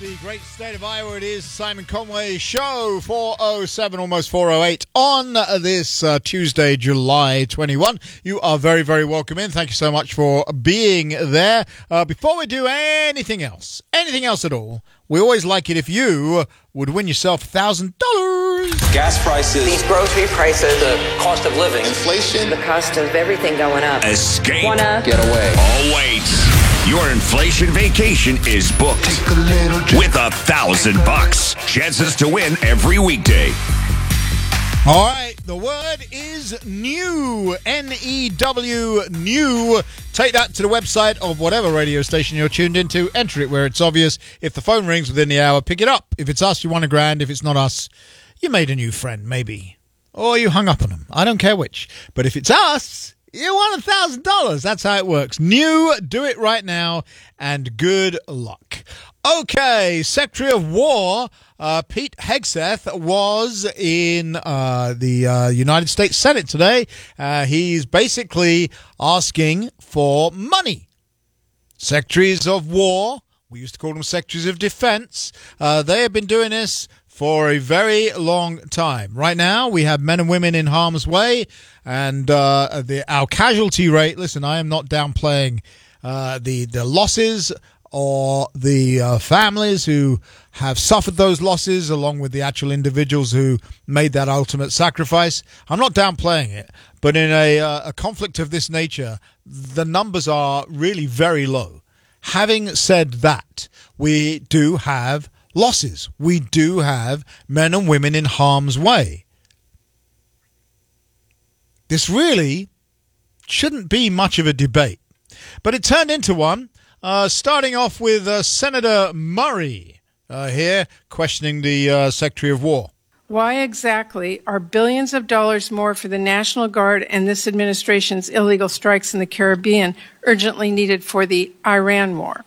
The great state of Iowa, it is Simon Conway Show, 4:07, almost 4:08 on this Tuesday, July 21. You are very, very welcome in. Thank you so much for being there. Before we do anything else at all, we always like it if you would win yourself $1,000. Gas prices, these grocery prices, the cost of living, inflation, the cost of everything going up. Escape. Get away. Oh, wait. Your inflation vacation is booked with $1,000. Chances to win every weekday. All right, the word is new, N-E-W, new. Take that to the website of whatever radio station you're tuned into. Enter it where it's obvious. If the phone rings within the hour, pick it up. If it's us, you won $1,000. If it's not us, you made a new friend, maybe. Or you hung up on them. I don't care which. But if it's us, you won $1,000. That's how it works. New, do it right now, and good luck. Okay, Secretary of War Pete Hegseth was in the United States Senate today. He's basically asking for money. Secretaries of War, we used to call them Secretaries of Defense, they have been doing this for a very long time. Right now, we have men and women in harm's way, and our casualty rate, listen, I am not downplaying the losses or the families who have suffered those losses, along with the actual individuals who made that ultimate sacrifice. I'm not downplaying it, but in a conflict of this nature, the numbers are really very low. Having said that, we do have losses. We do have men and women in harm's way. This really shouldn't be much of a debate, but it turned into one. Starting off with Senator Murray here questioning the Secretary of War. Why exactly are billions of dollars more for the National Guard and this administration's illegal strikes in the Caribbean urgently needed for the Iran war?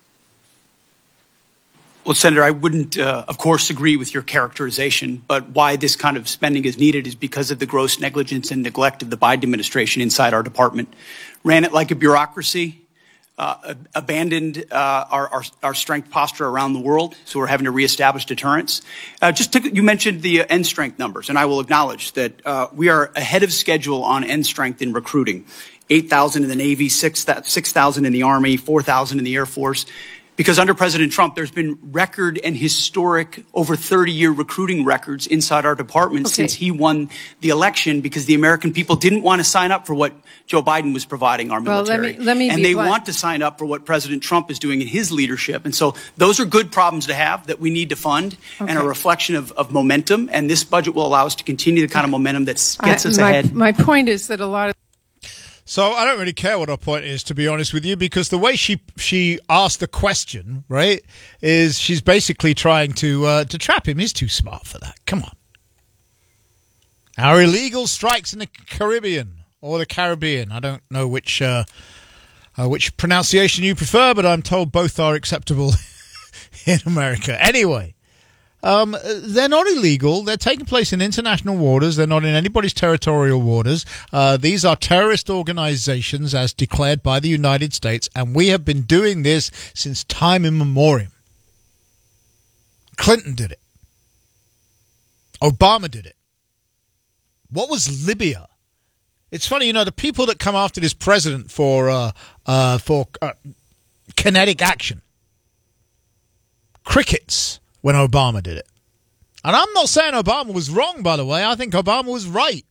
Well, Senator, I wouldn't, of course, agree with your characterization, but why this kind of spending is needed is because of the gross negligence and neglect of the Biden administration inside our department. Ran it like a bureaucracy. Abandoned our strength posture around the world, so we're having to reestablish deterrence. You mentioned the end strength numbers, and I will acknowledge that we are ahead of schedule on end strength in recruiting. 8,000 in the Navy, 6,000 in the Army, 4,000 in the Air Force. Because under President Trump, there's been record and historic over 30-year recruiting records inside our department since he won the election, because the American people didn't want to sign up for what Joe Biden was providing our military. And they want to sign up for what President Trump is doing in his leadership. And so those are good problems to have that we need to fund and a reflection of momentum. And this budget will allow us to continue the kind of momentum that gets us ahead. My point is that a lot of... So I don't really care what her point is, to be honest with you, because the way she asked the question, right, is she's basically trying to trap him. He's too smart for that. Come on. Our illegal strikes in the Caribbean or the Caribbean. I don't know which pronunciation you prefer, but I'm told both are acceptable in America. Anyway. They're not illegal. They're taking place in international waters. They're not in anybody's territorial waters. These are terrorist organizations as declared by the United States, and we have been doing this since time immemorial. Clinton did it. Obama did it. What was Libya? It's funny, the people that come after this president for kinetic action. Crickets. When Obama did it. And I'm not saying Obama was wrong, by the way. I think Obama was right.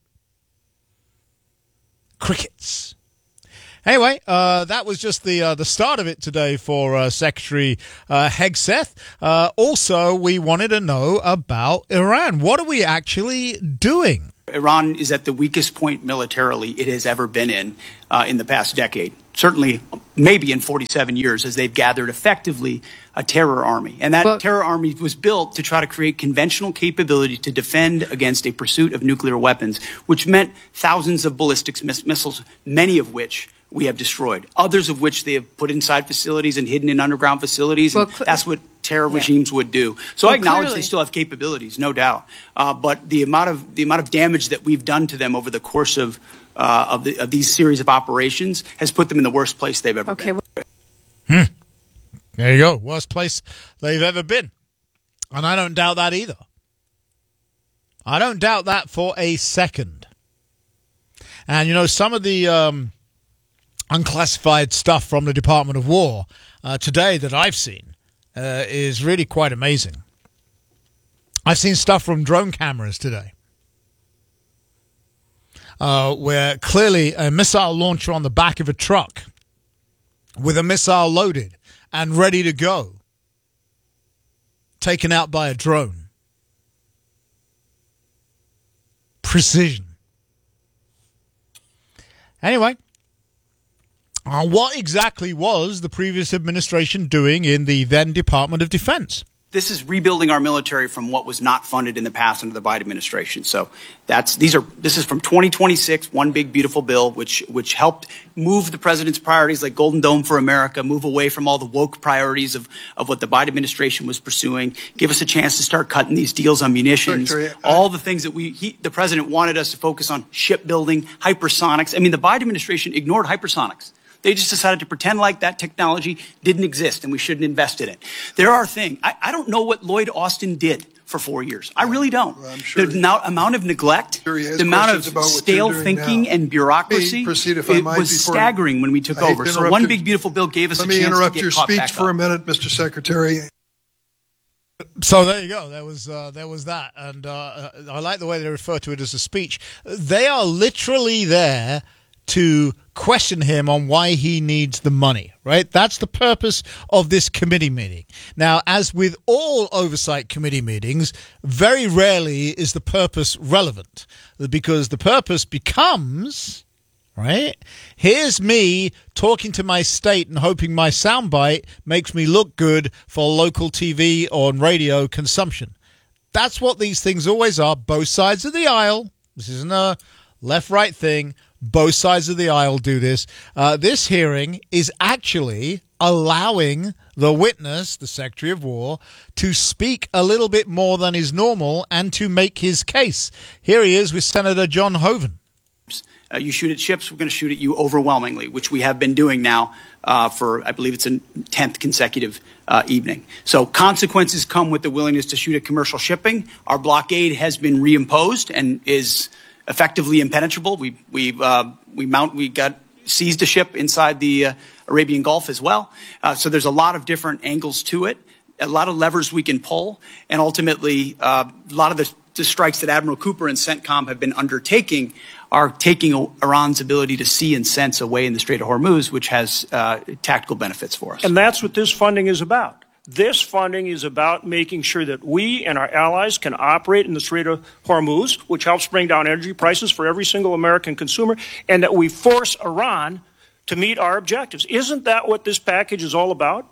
Crickets. Anyway, that was just the start of it today for Secretary Hegseth. Also, we wanted to know about Iran. What are we actually doing? Iran is at the weakest point militarily it has ever been in the past decade. Certainly, maybe in 47 years, as they've gathered effectively a terror army. And that terror army was built to try to create conventional capability to defend against a pursuit of nuclear weapons, which meant thousands of ballistic missiles, many of which we have destroyed, others of which they have put inside facilities and hidden in underground facilities. And that's what terror regimes would do. So I acknowledge they still have capabilities, no doubt. But the amount of damage that we've done to them over the course of these series of operations has put them in the worst place they've ever been. There you go. Worst place they've ever been. And I don't doubt that either. I don't doubt that for a second. And, you know, some of the unclassified stuff from the Department of War today that I've seen is really quite amazing. I've seen stuff from drone cameras today where clearly a missile launcher on the back of a truck with a missile loaded and ready to go, taken out by a drone. Precision. Anyway, what exactly was the previous administration doing in the then Department of Defense? This is rebuilding our military from what was not funded in the past under the Biden administration. So this is from 2026, one big beautiful bill, which helped move the president's priorities like Golden Dome for America, move away from all the woke priorities of what the Biden administration was pursuing, give us a chance to start cutting these deals on munitions, all the things that the president wanted us to focus on: shipbuilding, hypersonics. I mean, the Biden administration ignored hypersonics. They just decided to pretend like that technology didn't exist and we shouldn't invest in it. There are things. I don't know what Lloyd Austin did for 4 years. I really don't. Well, I'm sure the amount of neglect, the amount of stale thinking and bureaucracy, it was staggering when we took over. So one big beautiful bill gave us a chance to get caught back up. Let me interrupt your speech for a minute, Mr. Secretary. So there you go. There was that. And I like the way they refer to it as a speech. They are literally there to question him on why he needs the money, right? That's the purpose of this committee meeting. Now, as with all oversight committee meetings, very rarely is the purpose relevant, because the purpose becomes, right, here's me talking to my state and hoping my soundbite makes me look good for local TV or radio consumption. That's what these things always are, both sides of the aisle. This isn't a left-right thing. Both sides of the aisle do this. This hearing is actually allowing the witness, the Secretary of War, to speak a little bit more than is normal and to make his case. Here he is with Senator John Hoeven. You shoot at ships, we're going to shoot at you overwhelmingly, which we have been doing now for, I believe it's a 10th consecutive evening. So consequences come with the willingness to shoot at commercial shipping. Our blockade has been reimposed and is effectively impenetrable. We got seized a ship inside the Arabian Gulf as well. So there's a lot of different angles to it, a lot of levers we can pull, and ultimately a lot of the strikes that Admiral Cooper and CENTCOM have been undertaking are taking Iran's ability to see and sense away in the Strait of Hormuz, which has tactical benefits for us. And that's what this funding is about. This funding is about making sure that we and our allies can operate in the Strait of Hormuz, which helps bring down energy prices for every single American consumer, and that we force Iran to meet our objectives. Isn't that what this package is all about?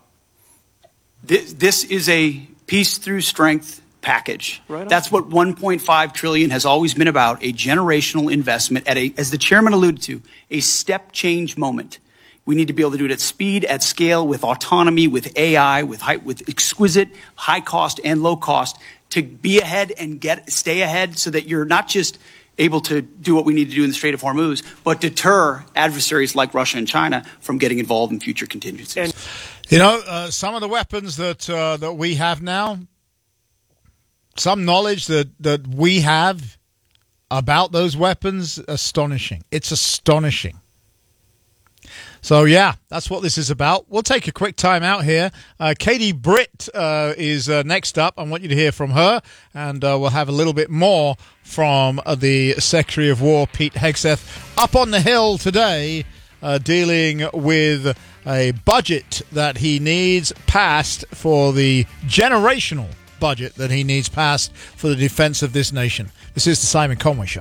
This is a peace through strength package. Right. That's what 1.5 trillion has always been about, a generational investment at as the chairman alluded to, a step change moment. We need to be able to do it at speed, at scale, with autonomy, with AI, with exquisite high cost and low cost, to be ahead and stay ahead so that you're not just able to do what we need to do in the Strait of Hormuz, but deter adversaries like Russia and China from getting involved in future contingencies. You know, some of the weapons that we have now, some knowledge that we have about those weapons, astonishing. It's astonishing. So, yeah, that's what this is about. We'll take a quick time out here. Katie Britt is next up. I want you to hear from her, and we'll have a little bit more from the Secretary of War, Pete Hegseth, up on the Hill today, dealing with a budget that he needs passed for the generational budget that he needs passed for the defense of this nation. This is the Simon Conway Show.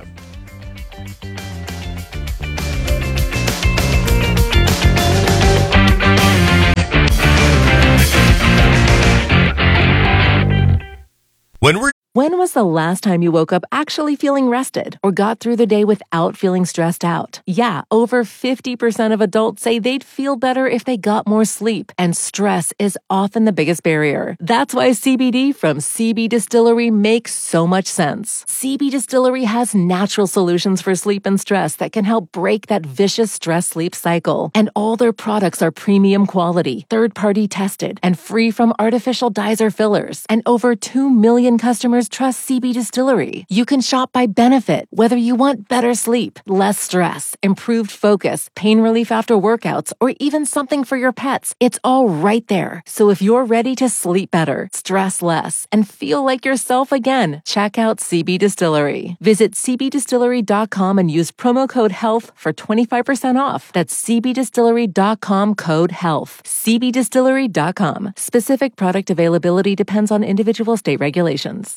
When we're When was the last time you woke up actually feeling rested or got through the day without feeling stressed out? Yeah, over 50% of adults say they'd feel better if they got more sleep, and stress is often the biggest barrier. That's why CBD from CB Distillery makes so much sense. CB Distillery has natural solutions for sleep and stress that can help break that vicious stress-sleep cycle. And all their products are premium quality, third-party tested, and free from artificial dyes or fillers. And over 2 million customers trust CB Distillery. You can shop by benefit, whether you want better sleep, less stress, improved focus, pain relief after workouts, or even something for your pets. It's all right there. So if you're ready to sleep better, stress less, and feel like yourself again, check out CB Distillery. Visit cbdistillery.com and use promo code HEALTH for 25% off. That's cbdistillery.com, code HEALTH. cbdistillery.com. Specific product availability depends on individual state regulations.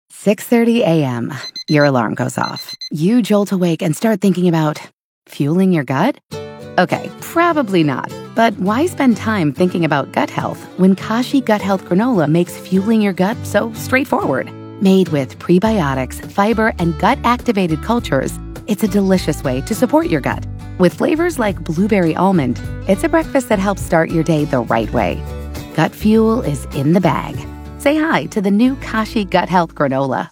6:30 a.m. Your alarm goes off. You jolt awake and start thinking about fueling your gut? Okay, probably not. But why spend time thinking about gut health when Kashi Gut Health Granola makes fueling your gut so straightforward? Made with prebiotics, fiber, and gut-activated cultures, it's a delicious way to support your gut. With flavors like blueberry almond, it's a breakfast that helps start your day the right way. Gut fuel is in the bag. Say hi to the new Kashi Gut Health Granola.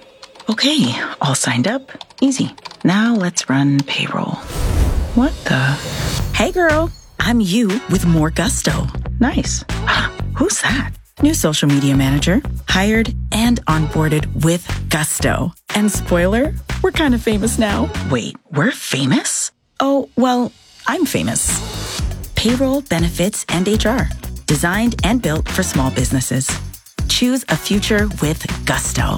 Okay, all signed up. Easy. Now let's run payroll. What the? Hey girl, I'm you with more gusto. Nice. Who's that? New social media manager. Hired and onboarded with gusto. And spoiler, we're kind of famous now. Wait, we're famous? Oh, well, I'm famous. Payroll, benefits, and HR. Designed and built for small businesses. Choose a future with gusto.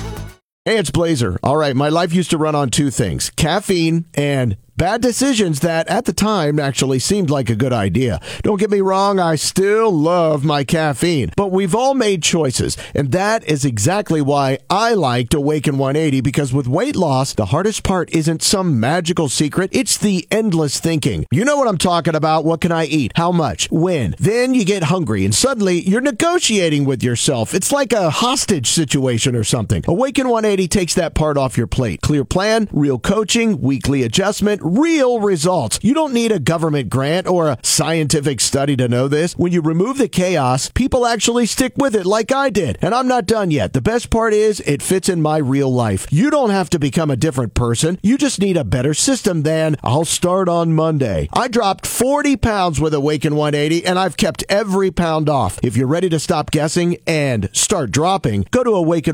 Hey, it's Blazer. All right, my life used to run on two things, caffeine and bad decisions that at the time actually seemed like a good idea. Don't get me wrong, I still love my caffeine, but we've all made choices, and that is exactly why I liked Awaken 180, because with weight loss, the hardest part isn't some magical secret, it's the endless thinking. You know what I'm talking about. What can I eat? How much? When? Then you get hungry, and suddenly you're negotiating with yourself. It's like a hostage situation or something. Awaken 180 takes that part off your plate. Clear plan, real coaching, weekly adjustment, real results. You don't need a government grant or a scientific study to know this. When you remove the chaos, people actually stick with it like I did. And I'm not done yet. The best part is it fits in my real life. You don't have to become a different person. You just need a better system than I'll start on Monday. I dropped 40 pounds with Awaken 180 and I've kept every pound off. If you're ready to stop guessing and start dropping, go to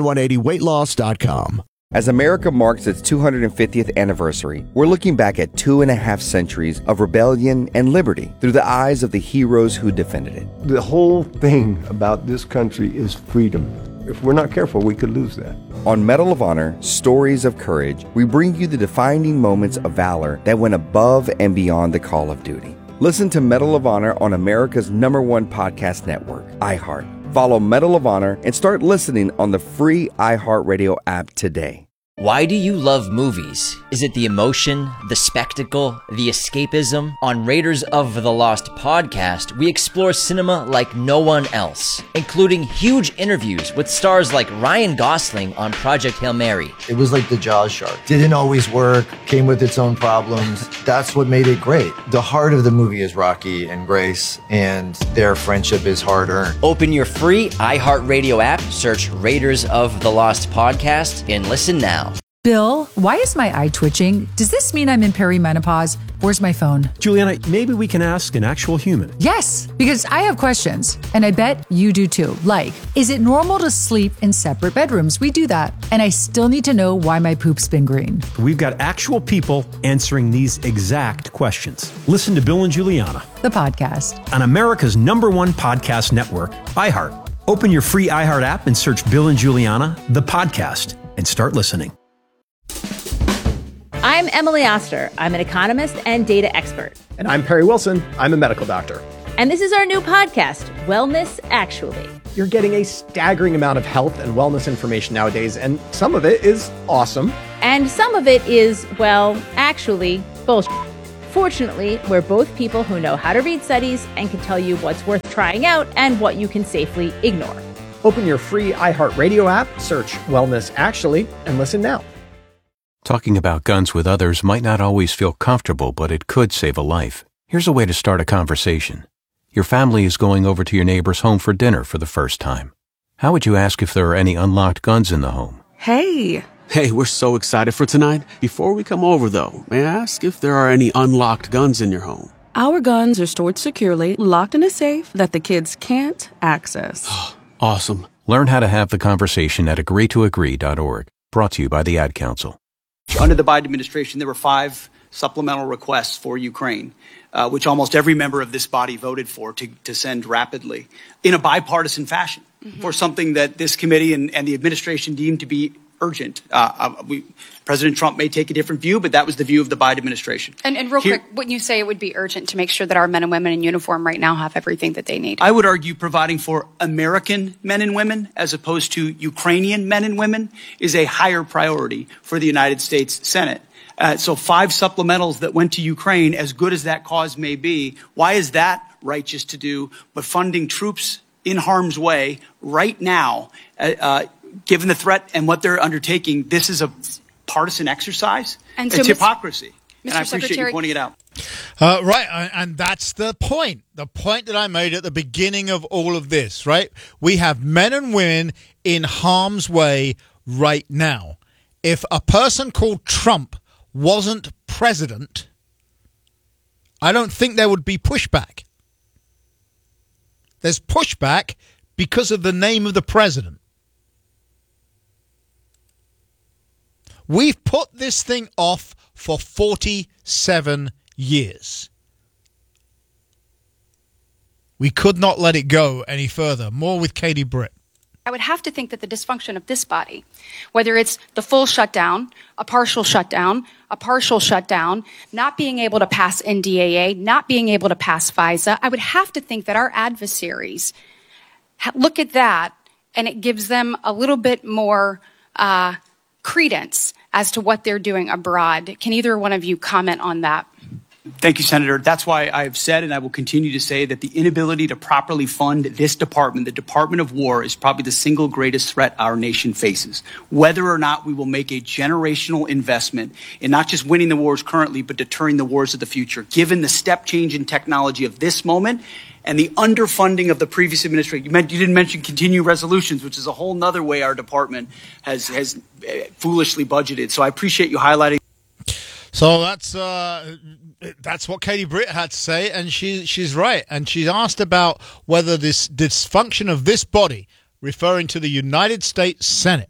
awaken180weightloss.com. As America marks its 250th anniversary, we're looking back at 2.5 centuries of rebellion and liberty through the eyes of the heroes who defended it. The whole thing about this country is freedom. If we're not careful, we could lose that. On Medal of Honor, Stories of Courage, we bring you the defining moments of valor that went above and beyond the call of duty. Listen to Medal of Honor on America's #1 podcast network, iHeart. Follow Medal of Honor and start listening on the free iHeartRadio app today. Why do you love movies? Is it the emotion, the spectacle, the escapism? On Raiders of the Lost podcast, we explore cinema like no one else, including huge interviews with stars like Ryan Gosling on Project Hail Mary. It was like the Jaws shark. Didn't always work, came with its own problems. That's what made it great. The heart of the movie is Rocky and Grace, and their friendship is hard-earned. Open your free iHeartRadio app, search Raiders of the Lost podcast, and listen now. Bill, why is my eye twitching? Does this mean I'm in perimenopause? Where's my phone? Juliana, maybe we can ask an actual human. Yes, because I have questions, and I bet you do too. Like, is it normal to sleep in separate bedrooms? We do that. And I still need to know why my poop's been green. We've got actual people answering these exact questions. Listen to Bill and Juliana, the podcast, on America's #1 podcast network, iHeart. Open your free iHeart app and search Bill and Juliana, the podcast, and start listening. I'm Emily Oster. I'm an economist and data expert. And I'm Perry Wilson. I'm a medical doctor. And this is our new podcast, Wellness Actually. You're getting a staggering amount of health and wellness information nowadays, and some of it is awesome. And some of it is, well, actually, bullshit. Fortunately, we're both people who know how to read studies and can tell you what's worth trying out and what you can safely ignore. Open your free iHeartRadio app, search Wellness Actually, and listen now. Talking about guns with others might not always feel comfortable, but it could save a life. Here's a way to start a conversation. Your family is going over to your neighbor's home for dinner for the first time. How would you ask if there are any unlocked guns in the home? Hey, we're so excited for tonight. Before we come over, though, may I ask if there are any unlocked guns in your home? Our guns are stored securely, locked in a safe that the kids can't access. Awesome. Learn how to have the conversation at agreetoagree.org. Brought to you by the Ad Council. Under the Biden administration, there were 5 supplemental requests for Ukraine, which almost every member of this body voted for to send rapidly in a bipartisan fashion for something that this committee and the administration deemed to be urgent. President Trump may take a different view, but that was the view of the Biden administration. And real quick, wouldn't you say it would be urgent to make sure that our men and women in uniform right now have everything that they need? I would argue providing for American men and women as opposed to Ukrainian men and women is a higher priority for the United States Senate. So 5 supplementals that went to Ukraine, as good as that cause may be, why is that righteous to do? But funding troops in harm's way right now, given the threat and what they're undertaking, this is a partisan exercise. And it's hypocrisy. And I appreciate you pointing it out. Right, and that's the point. The point that I made at the beginning of all of this, right? We have men and women in harm's way right now. If a person called Trump wasn't president, I don't think there would be pushback. There's pushback because of the name of the president. We've put this thing off for 47 years. We could not let it go any further. More with Katie Britt. I would have to think that the dysfunction of this body, whether it's the full shutdown, a partial shutdown, not being able to pass NDAA, not being able to pass FISA, I would have to think that our adversaries look at that and it gives them a little bit more credence as to what they're doing abroad. Can either one of you comment on that? Thank you, Senator. That's why I've said and I will continue to say that the inability to properly fund this department, the Department of War, is probably the single greatest threat our nation faces. Whether or not we will make a generational investment in not just winning the wars currently, but deterring the wars of the future, given the step change in technology of this moment and the underfunding of the previous administration. You didn't mention continuing resolutions, which is a whole nother way our department has foolishly budgeted. So I appreciate you highlighting. So that's what Katie Britt had to say, and she's right. And she asked about whether this dysfunction of this body, referring to the United States Senate,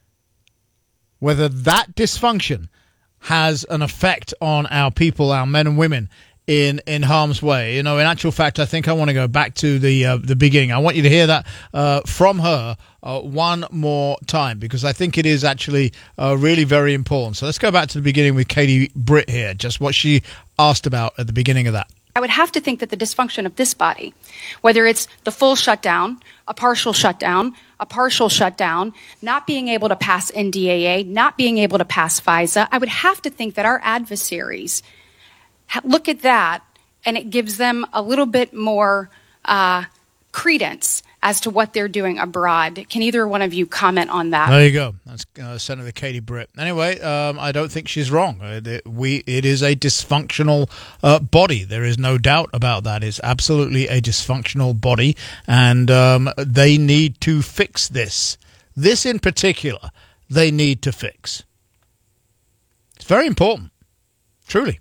whether that dysfunction has an effect on our people, our men and women in harm's way. You know, in actual fact, I think I want to go back to the beginning. I want you to hear that from her one more time, because I think it is actually really very important. So let's go back to the beginning with Katie Britt here, just what she asked about at the beginning of that. I would have to think that the dysfunction of this body, whether it's the full shutdown, a partial shutdown, not being able to pass NDAA, not being able to pass FISA, I would have to think that our adversaries look at that and it gives them a little bit more credence as to what they're doing abroad. Can either one of you comment on that? There you go. That's Senator Katie Britt. Anyway, I don't think she's wrong. It is a dysfunctional body. There is no doubt about that. It's absolutely a dysfunctional body, and they need to fix this. This in particular, they need to fix. It's very important, truly.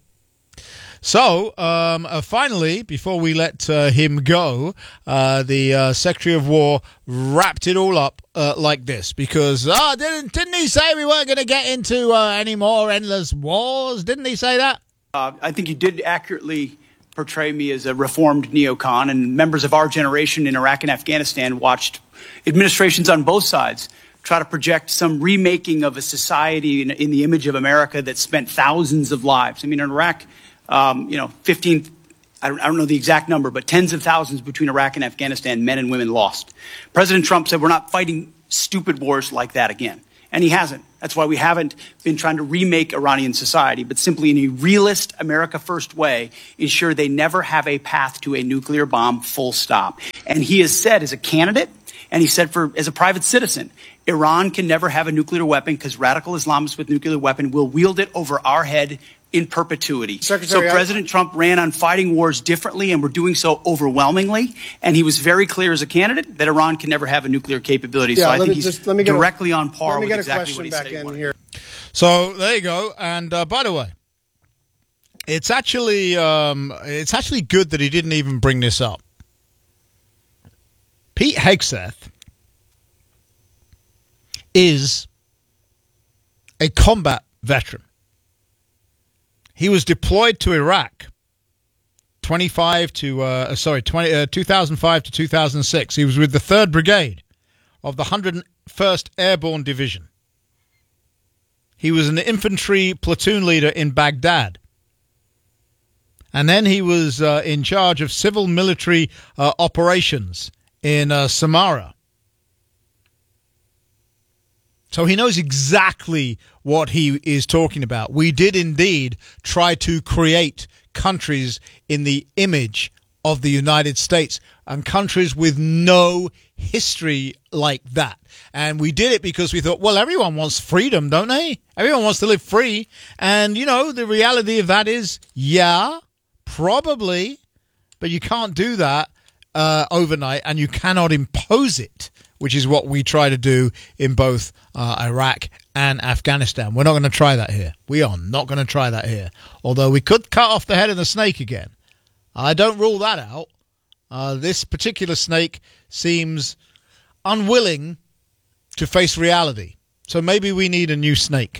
So, finally, before we let him go, the Secretary of War wrapped it all up like this, because didn't he say we weren't going to get into any more endless wars? Didn't he say that? I think you did accurately portray me as a reformed neocon, and members of our generation in Iraq and Afghanistan watched administrations on both sides try to project some remaking of a society in the image of America that spent thousands of lives. I mean, in Iraq, 15, I don't know the exact number, but tens of thousands between Iraq and Afghanistan, men and women lost. President Trump said we're not fighting stupid wars like that again. And he hasn't. That's why we haven't been trying to remake Iranian society, but simply in a realist, America first way, ensure they never have a path to a nuclear bomb, full stop. And he has said as a candidate And he said, as a private citizen, Iran can never have a nuclear weapon because radical Islamists with nuclear weapon will wield it over our head in perpetuity. Secretary, so President Trump ran on fighting wars differently, and we're doing so overwhelmingly. And he was very clear as a candidate that Iran can never have a nuclear capability. Yeah, so I think he's directly on par with exactly what he said. Let me get a question back in here. So there you go. And by the way, it's actually good that he didn't even bring this up. Pete Hegseth is a combat veteran. He was deployed to Iraq 2005 to 2006. He was with the 3rd Brigade of the 101st Airborne Division. He was an infantry platoon leader in Baghdad. And then he was in charge of civil military operations in Samarra. So he knows exactly what he is talking about. We did indeed try to create countries in the image of the United States and countries with no history like that. And we did it because we thought, well, everyone wants freedom, don't they? Everyone wants to live free. And, you know, the reality of that is, yeah, probably, but you can't do that overnight, and you cannot impose it, which is what we try to do in both Iraq and Afghanistan. We're not going to try that here. We are not going to try that here. Although we could cut off the head of the snake again. I don't rule that out. This particular snake seems unwilling to face reality. So maybe we need a new snake.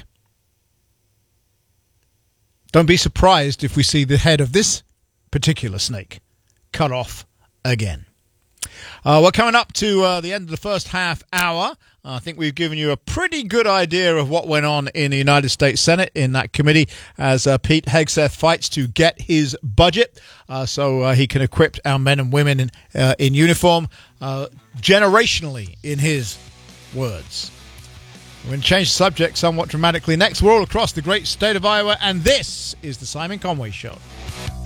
Don't be surprised if we see the head of this particular snake cut off again. We're coming up to the end of the first half hour. I think we've given you a pretty good idea of what went on in the United States Senate in that committee as Pete Hegseth fights to get his budget so he can equip our men and women in uniform generationally, in his words. We're going to change the subject somewhat dramatically next. We're all across the great state of Iowa, and this is the Simon Conway Show.